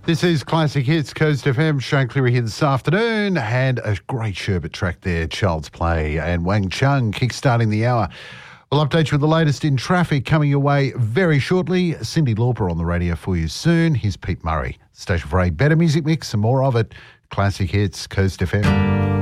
This is Classic Hits, Coast FM. Shane Cleary here this afternoon, and a great sherbet track there, Child's Play and Wang Chung kickstarting the hour. We'll update you with the latest in traffic coming your way very shortly. Cindy Lauper on the radio for you soon. Here's Pete Murray. Station for a better music mix and more of it. Classic Hits, Coast FM.